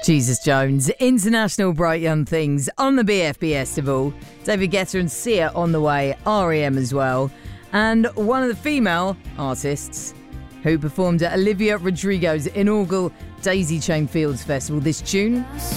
Jesus Jones, International Bright Young Things on the BFB Festival. David Guetta and Sia on the way, REM as well. And one of the female artists who performed at Olivia Rodrigo's inaugural Daisy Chain Fields Festival this June